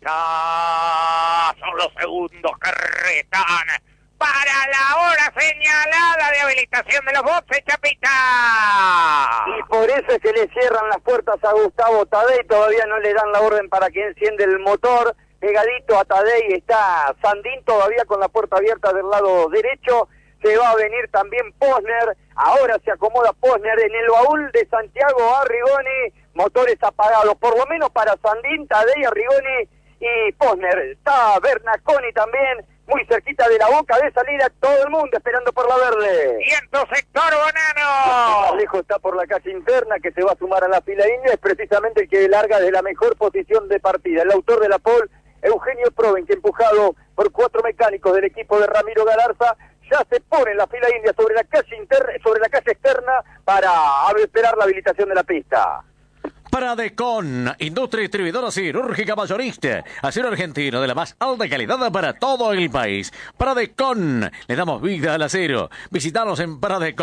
pista. Son los segundos que restan para la hora señalada de habilitación de los boxes, Chapita. Y por eso es que le cierran las puertas a Gustavo Tadei, todavía no le dan la orden para que enciende el motor. Pegadito a Tadei está Sandín, todavía con la puerta abierta del lado derecho. Se va a venir también Posner, ahora se acomoda Posner en el baúl de Santiago Arrigoni, motores apagados, por lo menos para Sandín, Tadei, Arrigoni y Posner. Está Bernasconi también, muy cerquita de la boca de salida, todo el mundo esperando por la verde. Y en tu sector, Bonano. Más lejos está por la calle interna, que se va a sumar a la fila india, es precisamente el que larga desde la mejor posición de partida. El autor de la pole, Eugenio Proven, que empujado por 4 mecánicos del equipo de Ramiro Galarza, ya se pone en la fila india sobre la calle interna, sobre la calle externa para esperar la habilitación de la pista. Pradecon, industria distribuidora cirúrgica mayorista, acero argentino de la más alta calidad para todo el país. Pradecon, le damos vida al acero. Visítanos en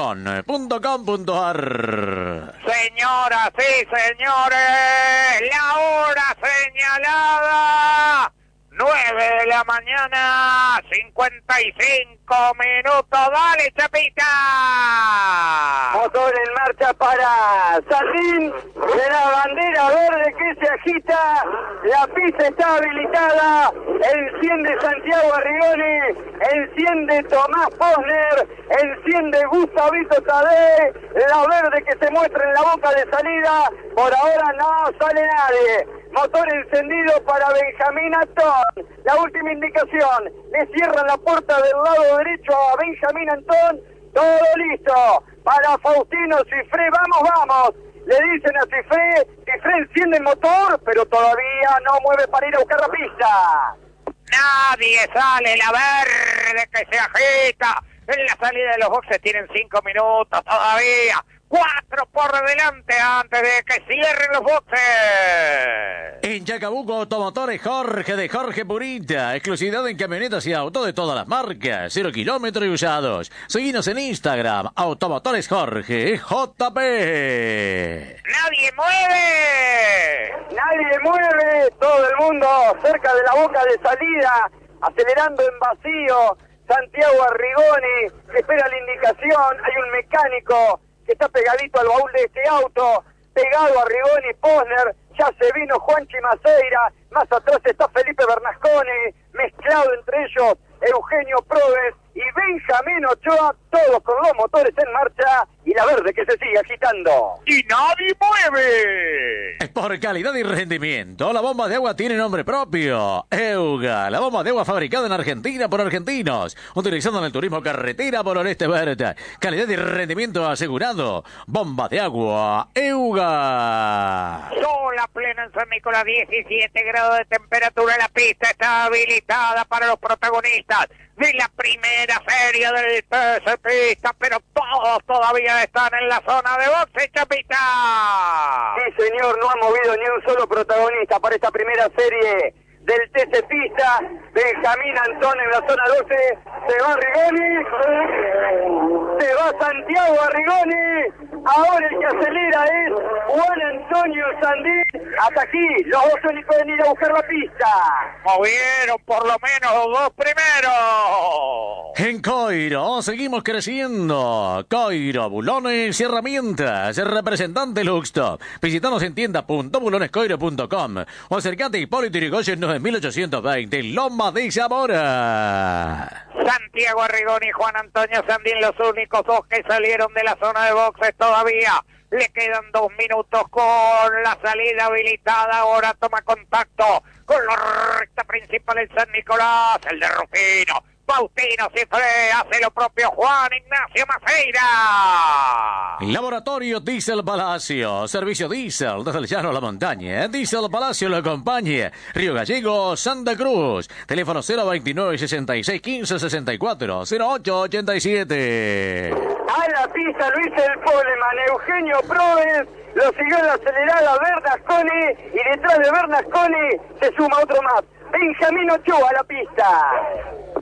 pradecon.com.ar. Señoras y señores, la hora señalada, 9 de la mañana, 55 minutos. ¡Dale, Chapita! Motor en marcha para Sandín, de la bandera verde que se agita, la pista está habilitada, enciende Santiago Arrigoni, enciende Tomás Posner, enciende Gustavito Tadei, la verde que se muestra en la boca de salida, por ahora no sale nadie. Motor encendido para Benjamín Antón. La última indicación. Le cierran la puerta del lado derecho a Benjamín Antón. Todo listo para Faustino Cifré. Vamos. Le dicen a Cifré. Cifré enciende el motor, pero todavía no mueve para ir a buscar la pista. Nadie sale, la verde que se agita. En la salida de los boxes tienen 5 minutos todavía. 4 por delante antes de que cierren los boxes. En Chacabuco, Automotores Jorge de Jorge Purita. Exclusividad en camionetas y autos de todas las marcas. 0 kilómetros y usados. Seguinos en Instagram. Automotores Jorge JP. ¡Nadie mueve! Nadie mueve. Todo el mundo cerca de la boca de salida. Acelerando en vacío. Santiago Arrigoni espera la indicación. Hay un mecánico que está pegadito al baúl de este auto, pegado a Arrigoni, Posner, ya se vino Juanchi Maceira, más atrás está Felipe Bernasconi, mezclado entre ellos Eugenio Proves y Benjamín Ochoa, todos con los motores en marcha y la verde que se sigue agitando. ¡Y nadie mueve! Por calidad y rendimiento, la bomba de agua tiene nombre propio. Euga, la bomba de agua fabricada en Argentina por argentinos, utilizando en el turismo carretera por Oeste Verde. Calidad y rendimiento asegurado. Bomba de agua Euga. Sol a pleno en San Nicolás, 17 grados de temperatura. La pista está habilitada para los protagonistas de la primera serie del TC Pista, pero todos todavía están en la zona de boxe, Chapita. Sí, señor, no ha movido ni un solo protagonista para esta primera serie del TC Pista. Benjamín Antón en la zona 12, se va Arrigoni, se va Santiago Arrigoni, ahora el que acelera es Juan Antonio Sandín. Hasta aquí los dos únicos en ir a buscar la pista. Movieron por lo menos los 2 primeros. En Coiro seguimos creciendo. Coiro, bulones y herramientas. Representante Luxtop. Visítanos en tienda.bulonescoiro.com o acercate a Hipólito Yrigoyen 9820, Loma de Zamora. Santiago Arrigoni y Juan Antonio Sandín, los únicos 2 que salieron de la zona de boxes todavía. Le quedan 2 minutos con la salida habilitada. Ahora toma contacto con la recta principal el San Nicolás, el de Rufino. Faustino Cifré, hace lo propio Juan Ignacio Maceira. Laboratorio Diesel Palacio, servicio diésel desde el llano a la montaña. Diesel Palacio lo acompaña. Río Gallego, Santa Cruz. Teléfono 029 66 15 64 08 87. A la pista Luis el Poleman, Eugenio Proves, lo siguió en la acelerada Bernasconi y detrás de Bernasconi se suma otro más. Benjamín Ochoa a la pista.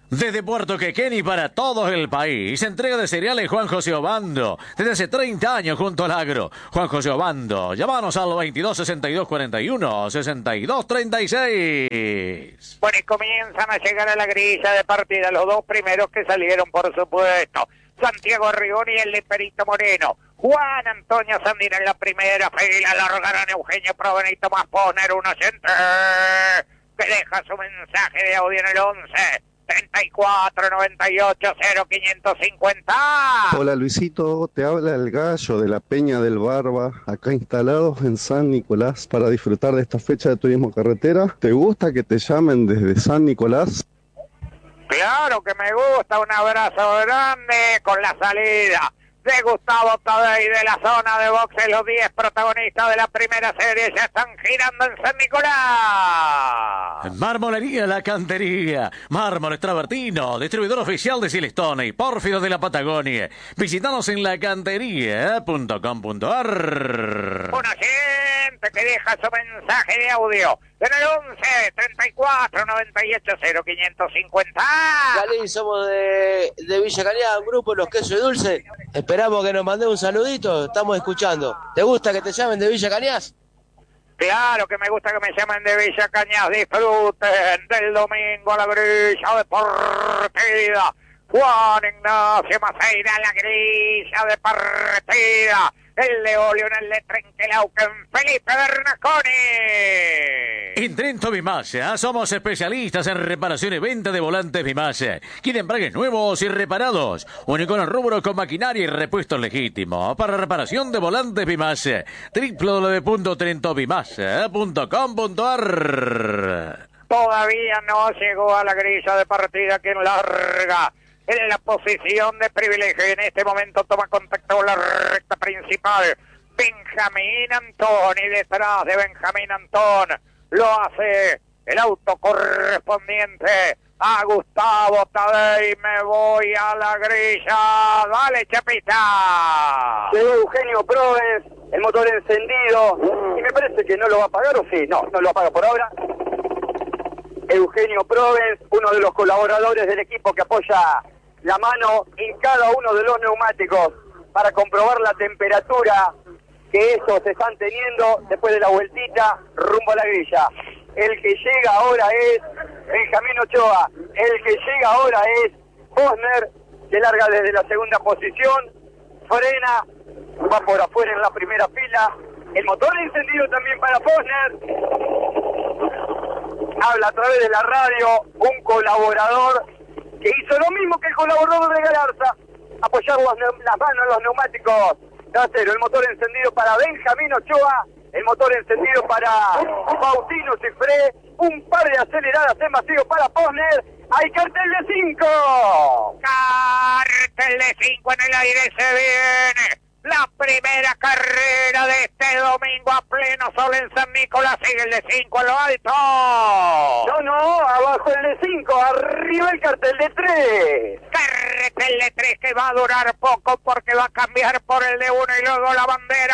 Desde Puerto Quequén y para todo el país, entrega de cereales Juan José Obando. Desde hace 30 años junto al agro. Juan José Obando, llámanos al 22 62 41 62 36. Bueno, y comienzan a llegar a la grilla de partida los dos primeros que salieron, por supuesto. Santiago Rigoni y el de Perito Moreno. Juan Antonio Sandina en la primera fila, largarán Eugenio Proven y Tomás Poner, un oyente que deja su mensaje de audio en el 11 34 98 0550. Hola Luisito, te habla el gallo de la Peña del Barba, acá instalados en San Nicolás para disfrutar de esta fecha de turismo carretera. ¿Te gusta que te llamen desde San Nicolás? Claro que me gusta, un abrazo grande con la salida de Gustavo Tadei de la zona de boxes. Los 10 protagonistas de la primera serie ya están girando en San Nicolás. Marmolería La Cantería, Mármoles Travertino, distribuidor oficial de Silestone y Pórfido de la Patagonia. Visítanos en lacantería.com.ar. Un oyente que deja su mensaje de audio en el 11 34 98 0550. Galín, somos de Villa Cañada, un grupo Los Quesos y Dulce. Esperamos que nos mande un saludito, estamos escuchando. ¿Te gusta que te llamen de Villa Cañas? Claro que me gusta que me llamen de Villa Cañas. Disfruten del domingo a la grilla de partida. Juan Ignacio Maceira, la grilla de partida. El de Olio en el de Trenquelauquen, Felipe Bernasconi. En Trento Bimasa, somos especialistas en reparación y venta de volantes Bimasa. Quieren embragues nuevos y reparados. Único en el rubro con maquinaria y repuestos legítimos. Para reparación de volantes Bimasa. www.trentobimasa.com.ar. Todavía no llegó a la grilla de partida quien larga en la posición de privilegio. En este momento toma contacto con la recta principal Benjamín Antón, y detrás de Benjamín Antón lo hace el auto correspondiente a Gustavo Tadei. Me voy a la grilla. Dale, Chapita. Llegó Eugenio Proves, el motor encendido, y me parece que no lo va a pagar, ¿o sí? No lo apaga por ahora. Eugenio Proves, uno de los colaboradores del equipo que apoya la mano en cada uno de los neumáticos para comprobar la temperatura que estos están teniendo después de la vueltita rumbo a la grilla. El que llega ahora es Benjamín Ochoa, el que llega ahora es Posner, que larga desde la segunda posición, frena, va por afuera en la primera fila, el motor encendido también para Posner. Habla a través de la radio un colaborador que hizo lo mismo que el colaborador de Galarza, apoyar las manos en los neumáticos traseros. El motor encendido para Benjamín Ochoa, el motor encendido para Faustino Cifré, un par de aceleradas en vacío para Posner. ¡Hay cartel de 5! Cartel de 5 en el aire, se viene la primera carrera de este domingo a pleno sol en San Nicolás. Sigue el de 5 a lo alto. No, abajo el de 5, arriba el cartel de 3. Cartel de 3 que va a durar poco porque va a cambiar por el de 1 y luego la bandera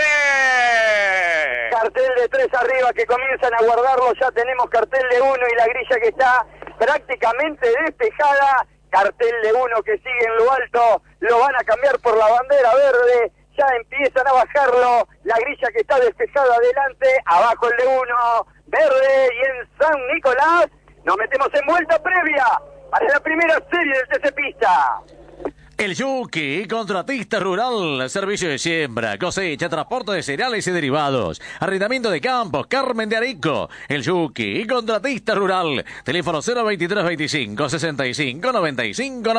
verde. Cartel de 3 arriba que comienzan a guardarlo, ya tenemos cartel de 1 y la grilla que está prácticamente despejada. Cartel de 1 que sigue en lo alto, lo van a cambiar por la bandera verde, ya empiezan a bajarlo, la grilla que está despejada adelante, abajo el de 1, verde, y en San Nicolás nos metemos en vuelta previa para la primera serie del TC Pista. El Yuki, contratista rural, servicio de siembra, cosecha, transporte de cereales y derivados, arrendamiento de campos, Carmen de Arico. El Yuki, contratista rural, teléfono 02325 65 95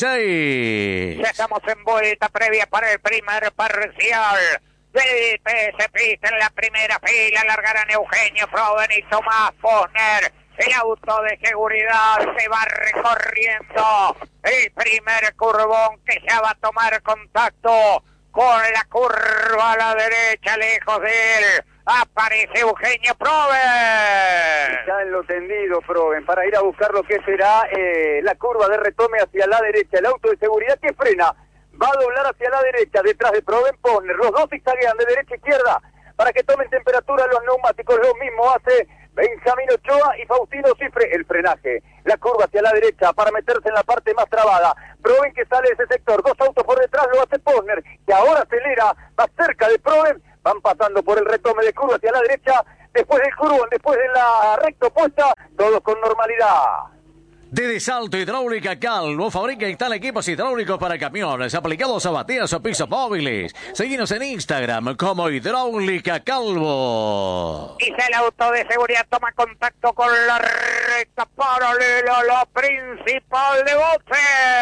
96. Ya estamos en vuelta previa para el primer parcial del TC Pista. En la primera fila largarán Eugenio Proven y Tomás Posner. El auto de seguridad se va recorriendo el primer curvón que ya va a tomar contacto con la curva a la derecha. Lejos de él aparece Eugenio Proven. Ya en lo tendido, Proven, para ir a buscar lo que será la curva de retome hacia la derecha. El auto de seguridad que frena, va a doblar hacia la derecha, detrás de Proven Posner. Los dos zigzaguean de derecha a izquierda para que tomen temperatura los neumáticos. Lo mismo hace Benjamín Ochoa y Faustino Cifre. El frenaje, la curva hacia la derecha para meterse en la parte más trabada. Proben que sale de ese sector, 2 autos por detrás, lo hace Posner, que ahora acelera, va cerca de Proben, van pasando por el retome de curva hacia la derecha, después del curvón, después de la recta opuesta, todos con normalidad. De Salto Hidráulica Calvo fabrica y instala equipos hidráulicos para camiones aplicados a bateas o pisos móviles. Seguinos en Instagram como Hidráulica Calvo. Y el auto de seguridad toma contacto con la recta paralela, la principal de boxes.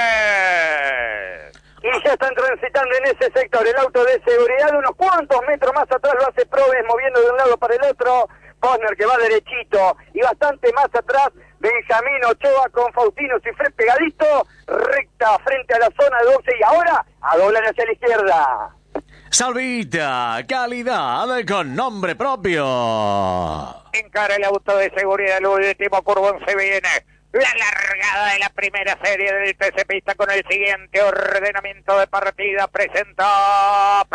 Y ya están transitando en ese sector el auto de seguridad, unos cuantos metros más atrás lo hace Proves moviendo de un lado para el otro. Posner que va derechito y bastante más atrás Benjamín Ochoa con Faustino Cifre pegadito, recta frente a la zona de boxe y ahora a doblar hacia la izquierda. Salvita, calidad con nombre propio. Encara el auto de seguridad, el último curvón se viene. La largada de la primera serie del TC Pista con el siguiente ordenamiento de partida. Presenta.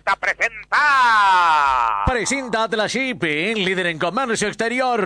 Presenta Atlas Shipping, líder en comercio exterior.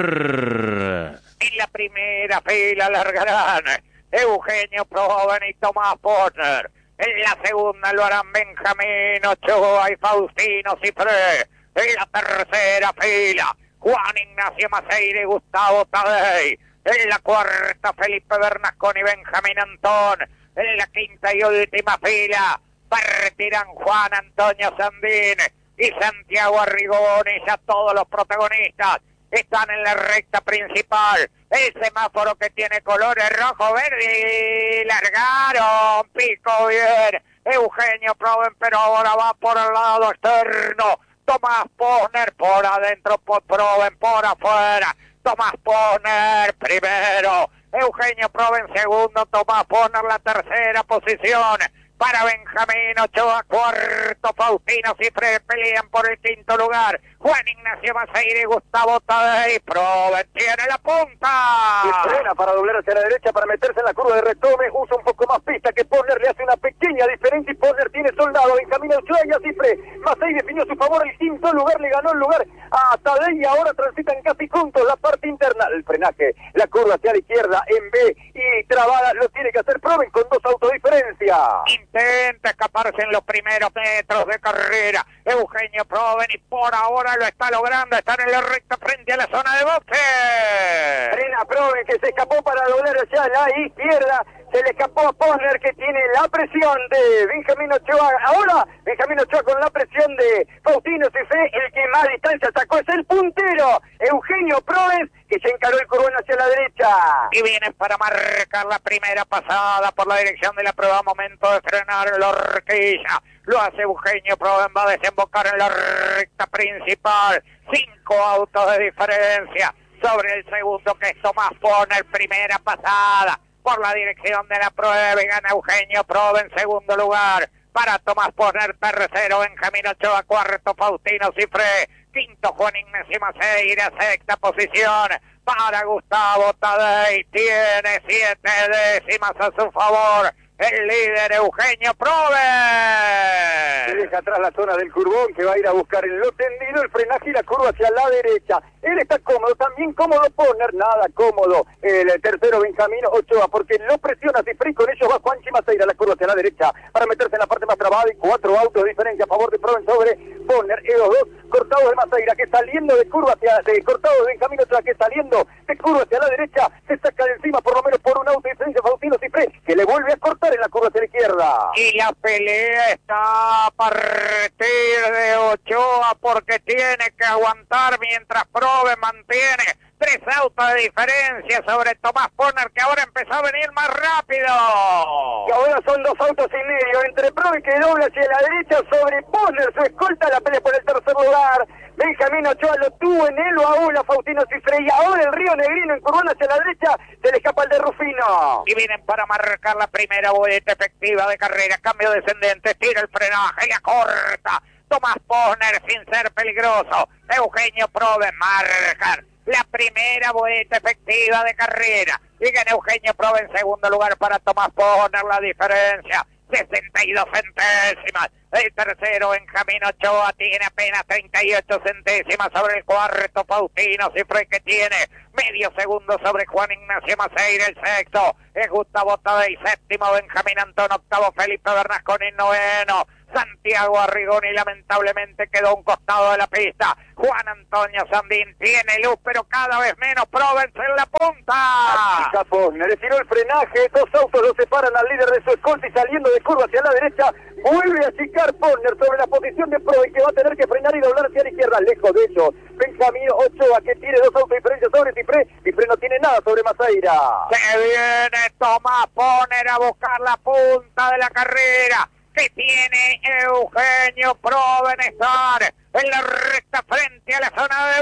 En la primera fila largarán Eugenio Proben y Tomás Posner. En la segunda lo harán Benjamín Ochoa y Faustino Cifre. En la tercera fila, Juan Ignacio Maceira y Gustavo Tadei. En la cuarta, Felipe Bernasconi y Benjamín Antón. En la quinta y última fila, partirán Juan Antonio Sandín y Santiago Arrigoni. Ya todos los protagonistas están en la recta principal. El semáforo que tiene colores rojo, verde y largaron. Pico bien Eugenio Proben, pero ahora va por el lado externo. Tomás Posner por adentro, por Proben por afuera. Tomás Posner primero, Eugenio Proben segundo, Tomás Posner la tercera posición. Para Benjamín Ochoa, cuarto, Faustino Cifre pelean por el quinto lugar. Juan Ignacio Maceira y Gustavo Tadei. Proben tiene la punta. Y frena para doblar hacia la derecha para meterse en la curva de retome. Usa un poco más pista que Posner, le hace una pequeña diferencia y Posner tiene soldado. Benjamín Ochoa y a Cifre. Maceira definió su favor, el quinto lugar le ganó el lugar a Tadei y ahora transitan casi juntos la parte interna. El frenaje, la curva hacia la izquierda en B y trabada lo tiene que hacer Proben con 2 autos de diferencia. Intenta escaparse en los primeros metros de carrera Eugenio Proben y por ahora lo está logrando. Están en la recta frente a la zona de boxe. Frena Proben que se escapó para doblar hacia la izquierda. Se le escapó a Posner que tiene la presión de Benjamín Ochoa. Ahora Benjamín Ochoa con la presión de Faustino Cifre. El que más distancia sacó es el puntero Eugenio Proben, que se encaró el curvón hacia la derecha. Y vienen para marcar la primera pasada por la dirección de la prueba. Momento de frenar la horquilla. Lo hace Eugenio Proben, va a desembocar en la recta principal. 5 autos de diferencia sobre el segundo, que es Tomás Posner. Primera pasada por la dirección de la prueba y gana Eugenio Proben, segundo lugar. Para Tomás Posner, tercero, Benjamín Ochoa, cuarto, Faustino Cifre, quinto, Juan Ignacio Maceira, sexta posición para Gustavo Tadei, tiene 7 décimas a su favor. El líder Eugenio Proben. Se deja atrás la zona del curvón que va a ir a buscar en lo tendido, el frenaje y la curva hacia la derecha. Él está cómodo, también cómodo Posner, nada cómodo el tercero Benjamín Ochoa, porque lo presiona Cifre y con ellos va Juanchi Maceira, la curva hacia la derecha para meterse en la parte más trabada y 4 autos de diferencia a favor de Proben sobre Posner. Los 2 cortados de Maceira que saliendo de curva cortados de Benjamín Ochoa que saliendo de curva hacia la derecha se saca de encima por lo menos por un auto de diferencia Faustino Cifre, que le vuelve a cortar en la curva hacia la izquierda. Y la pelea está a partir de Ochoa porque tiene que aguantar mientras Proben mantiene 3 autos de diferencia sobre Tomás Posner, que ahora empezó a venir más rápido. Y ahora son 2 autos y medio entre Proben que dobla hacia la derecha sobre Posner, su escolta, la pelea por el tercer lugar. Benjamín Ochoa lo tuvo en él o aún a Faustino Cifre y ahora el Río Negrino en curvón hacia la derecha se le escapa el de Rufino. Y vienen para marcar la primera vuelta efectiva de carrera, cambio descendente, tira el frenaje, la corta. Tomás Posner sin ser peligroso. Eugenio Proben marcan la primera vuelta efectiva de carrera. Y gana Eugenio Proben en segundo lugar para Tomás Posner, la diferencia 62 centésimas. El tercero, Benjamín Ochoa, tiene apenas 38 centésimas sobre el cuarto, Faustino Cifré, que tiene medio segundo sobre Juan Ignacio Maceira. El sexto es Gustavo Tadei, séptimo Benjamín Antón, octavo Felipe Bernasconi, noveno Santiago Arrigoni. Lamentablemente quedó a un costado de la pista. Juan Antonio Sandín tiene luz, pero cada vez menos. Provence en la punta. Achica Posner, estiró el frenaje, dos autos lo separan al líder de su escolta y saliendo de curva hacia la derecha, vuelve a achicar Posner sobre la posición de Proven, que va a tener que frenar y doblar hacia la izquierda. Lejos de ellos, Benjamín Ochoa, que tiene dos autos diferentes sobre Cifré. Cifré no tiene nada sobre Maceira. Se viene Tomás Posner a buscar la punta de la carrera, que tiene Eugenio Provenestar en la recta frente a la zona de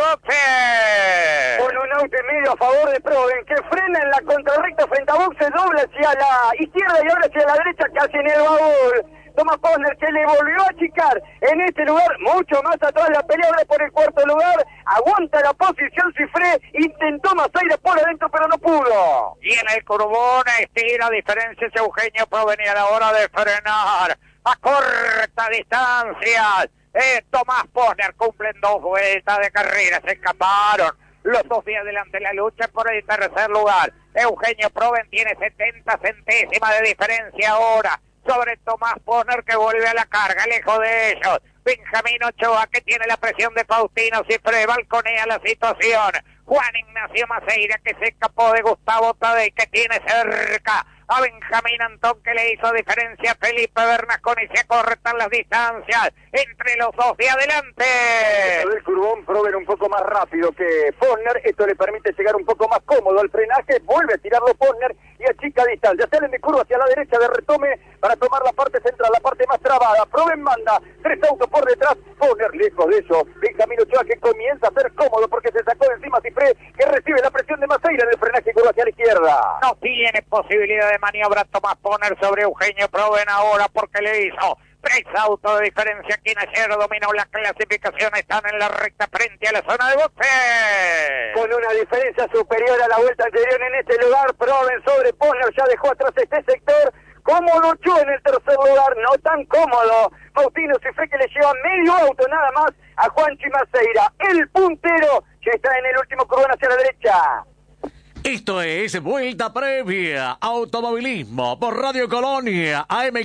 boxe. Con un auto y medio a favor de Proven, que frena en la contrarrecta frente a boxe, dobla hacia la izquierda y ahora hacia la derecha, casi en el baúl. Tomás Posner, que le volvió a achicar en este lugar, mucho más atrás la pelea ahora por el cuarto lugar. Aguanta la posición Cifré, intentó Maceira por adentro, pero no pudo. Y en el curbón estira diferencias Eugenio Proven, a la hora de frenar a corta distancia. Tomás Posner cumplen dos vueltas de carrera, se escaparon los dos de adelante. La lucha por el tercer lugar. Eugenio Proven tiene 70 centésimas de diferencia ahora sobre Tomás Posner, que vuelve a la carga, lejos de ellos. Benjamín Ochoa, que tiene la presión de Faustino Cifré, balconea la situación. Juan Ignacio Maceira, que se escapó de Gustavo Tadei, que tiene cerca a Benjamín Antón, que le hizo diferencia a Felipe Bernasconi. Se acortan las distancias entre los dos de adelante. El curbón Proven un poco más rápido que Posner, esto le permite llegar un poco más cómodo al frenaje, vuelve a tirarlo Posner y achica distancia. Salen de curva hacia la derecha de retome para tomar la parte central, la parte más trabada. Proven manda, tres autos por detrás, Posner lejos de eso. Benjamín Ochoa, que comienza a ser cómodo porque se sacó de encima Cifré, que recibe la presión de Maceira en el frenaje curva hacia la izquierda. No tiene posibilidad de maniobra Tomás Posner sobre Eugenio Proven ahora, porque le hizo tres autos de diferencia. Quien ayer dominó la clasificación están en la recta frente a la zona de boxe. Con una diferencia superior a la vuelta anterior en este lugar, Proven sobre Posner ya dejó atrás este sector. Como luchó en el tercer lugar, no tan cómodo. Faustino Cifré, que le lleva medio auto nada más a Juanchi Maceira. El puntero que está en el último cordón hacia la derecha. Esto es Vuelta Previa, automovilismo por Radio Colonia,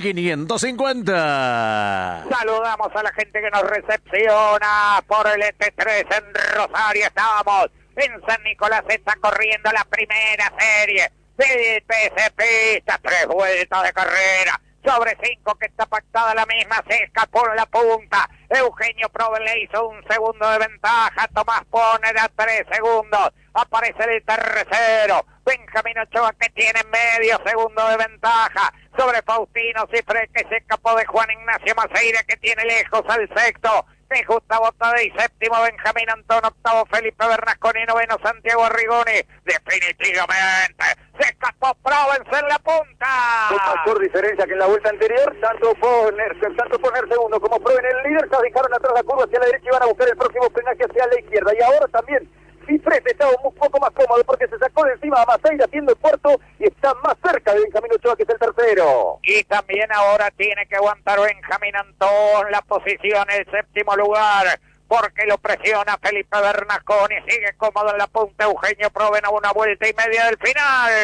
AM550. Saludamos a la gente que nos recepciona por el ET3 en Rosario. Estamos en San Nicolás, está corriendo la primera serie del PC Pista, 3 vueltas de carrera. Sobre 5 que está pactada la misma, se escapó en la punta. Eugenio Proven le hizo un segundo de ventaja. Tomás Posner a 3 segundos. Aparece el tercero. Benjamín Ochoa, que tiene medio segundo de ventaja sobre Faustino Cifré, que se escapó de Juan Ignacio Maceira, que tiene lejos al sexto. De Gustavo Tadei, séptimo Benjamín Antón, octavo Felipe Bernasconi, noveno Santiago Arrigoni. Definitivamente se escapó Provence en la punta. Con mayor diferencia que en la vuelta anterior, tanto Posner segundo como Proven el líder se dejaron atrás la curva hacia la derecha y van a buscar el próximo frenaje hacia la izquierda. Y ahora también Cifré está un poco más cómodo porque se sacó de encima a Maceira haciendo el cuarto y está más cerca de Benjamín Ochoa, que es el tercero. Y también ahora tiene que aguantar Benjamín Antón la posición en el séptimo lugar, porque lo presiona Felipe Bernasconi. Sigue cómodo en la punta Eugenio Proven a una vuelta y media del final.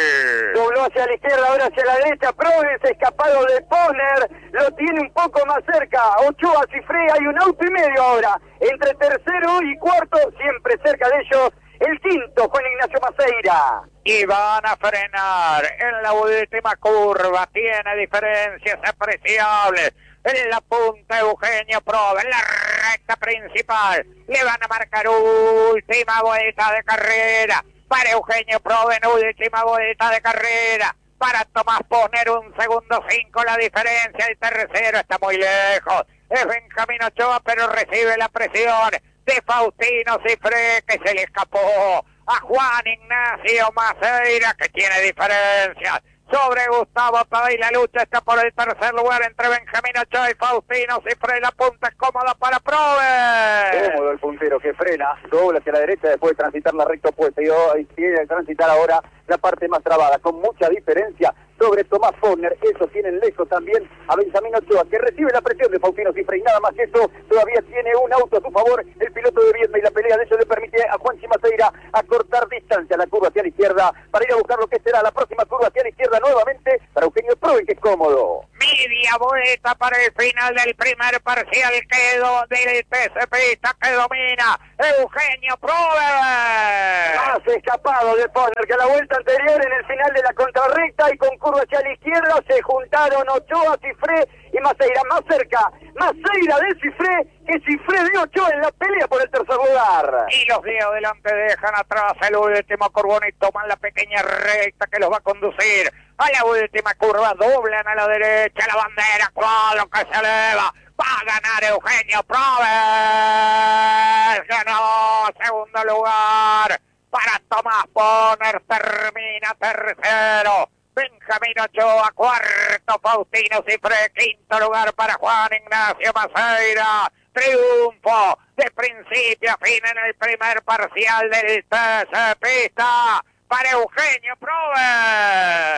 Dobló hacia la izquierda, ahora hacia la derecha. Proven se escapado de Posner, lo tiene un poco más cerca. Ochoa, Cifré, hay un auto y medio ahora entre tercero y cuarto, siempre cerca de ellos el quinto, Juan Ignacio Maceira. Y van a frenar en la última curva. Tiene diferencias apreciables en la punta Eugenio Proven, en la recta principal. Le van a marcar última vuelta de carrera para Eugenio Proven, última vuelta de carrera para Tomás Posner, un segundo 5 la diferencia. El tercero está muy lejos, es Benjamín Ochoa, pero recibe la presión de Faustino Cifré, que se le escapó a Juan Ignacio Maceira, que tiene diferencias sobre Gustavo Tadei. La lucha está por el tercer lugar entre Benjamín Ochoa y Faustino Cifré. La punta es cómoda para Proven. Cómodo el puntero, que frena, dobla hacia la derecha después de transitar la recta opuesta y tiene que transitar ahora la parte más trabada, con mucha diferencia sobre Tomás Forner. Eso tienen lejos también a Benjamín Ochoa, que recibe la presión de Faustino Cifre, y nada más que eso, todavía tiene un auto a su favor, el piloto de Viedma, y la pelea de eso le permite a Juan Chimaceira acortar distancia, la curva hacia la izquierda, para ir a buscar lo que será la próxima curva hacia la izquierda nuevamente, para Eugenio Proven, que es cómodo. Media vuelta para el final del primer parcial, quedó del TCPista que domina Eugenio Proven. Más escapado de Forner que a la vuelta anterior, en el final de la contrarrecta y con curva hacia la izquierda, se juntaron Ochoa, Cifré y Maceira. Más cerca Maceira de Cifré que Cifré de Ochoa en la pelea por el tercer lugar. Y los de adelante dejan atrás el último curvón y toman la pequeña recta que los va a conducir a la última curva. Doblan a la derecha la bandera, cuadro que se eleva. Va a ganar Eugenio Proven. Ganó segundo lugar para Tomás Forner. Termina tercero Benjamín Ochoa, cuarto Faustino Cifré, quinto lugar para Juan Ignacio Maceira. Triunfo de principio a fin en el primer parcial del TC Pista para Eugenio Proven.